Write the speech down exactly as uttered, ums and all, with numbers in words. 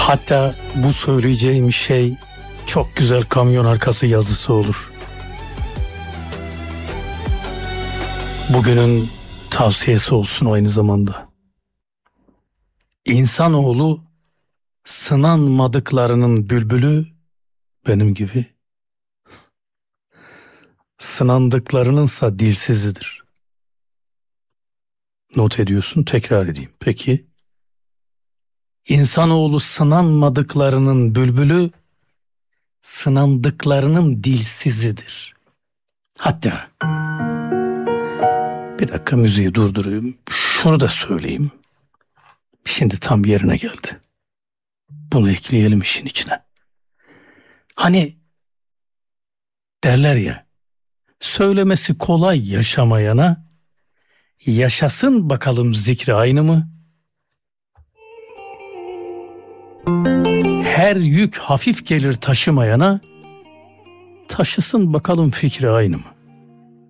Hatta bu söyleyeceğim şey çok güzel kamyon arkası yazısı olur. Bugünün tavsiyesi olsun aynı zamanda. İnsanoğlu sınanmadıklarının bülbülü benim gibi, sınandıklarınınsa dilsizidir. Not ediyorsun, tekrar edeyim. Peki, İnsanoğlu sınanmadıklarının bülbülü, sınandıklarının dilsizidir. Hatta bir dakika müziği durdurayım. Şunu da söyleyeyim. Şimdi tam yerine geldi. Bunu ekleyelim işin içine. Hani derler ya, söylemesi kolay yaşamayana, yaşasın bakalım zikri aynı mı? Her yük hafif gelir taşımayana, taşısın bakalım fikri aynı mı?